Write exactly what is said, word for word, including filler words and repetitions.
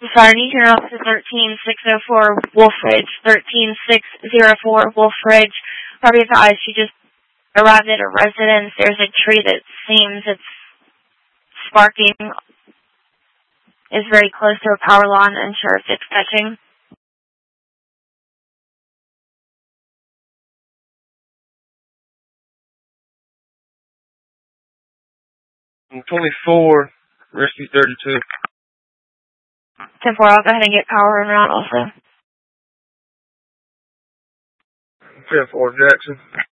Sorry, you can up to thirteen six oh four Wolf Ridge, thirteen six oh four Wolf Ridge. Probably advised you just arrived at a residence. There's a tree that seems it's sparking, is very close to a power line, unsure if it's touching. twenty-four, Rescue thirty-two. ten four, I'll go ahead and get power and route also. ten four, Jackson.